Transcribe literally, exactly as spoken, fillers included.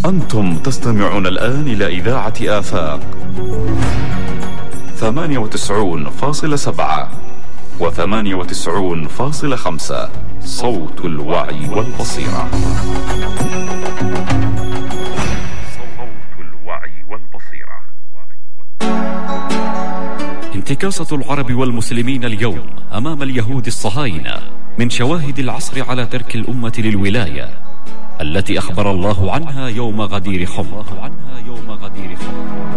أنتم تستمعون الآن إلى إذاعة آفاق ثمانية وتسعون فاصلة سبعة وثمانية وتسعون فاصلة خمسة، صوت الوعي والبصيرة. صوت الوعي والبصيرة. انتكاسة العرب والمسلمين اليوم أمام اليهود الصهاينة من شواهد العصر على ترك الأمة للولاية التي أخبر الله عنها يوم غدير خم.